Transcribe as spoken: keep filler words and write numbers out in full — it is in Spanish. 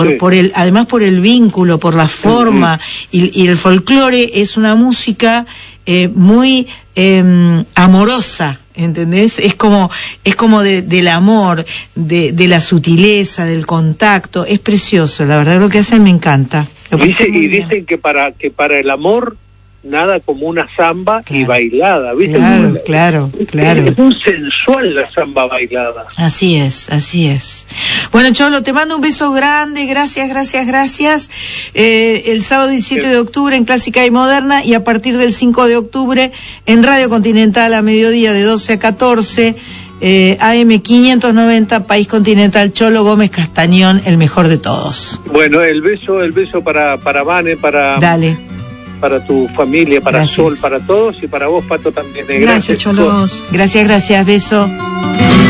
Por, por el, además por el vínculo, por la forma, uh-huh. y, y el folclore es una música eh, muy eh, amorosa, ¿entendés? Es como, es como de, del amor, de, de la sutileza, del contacto, es precioso, la verdad lo que hacen me encanta. Dice, y bien. Dicen que para, que para el amor nada como una samba, claro, y bailada, ¿viste? Claro, claro, claro. Es muy sensual la samba bailada. Así es, así es. Bueno, Cholo, te mando un beso grande, gracias, gracias, gracias. Eh, el sábado diecisiete de octubre en Clásica y Moderna, y a partir del cinco de octubre en Radio Continental a mediodía de doce a catorce, eh, A M quinientos noventa, País Continental, Cholo Gómez Castañón, el mejor de todos. Bueno, el beso, el beso para, para Vane, para... Dale. Para tu familia, para gracias. Sol, para todos, y para vos, Pato, también. Gracias, gracias Cholos. Gracias, gracias, beso.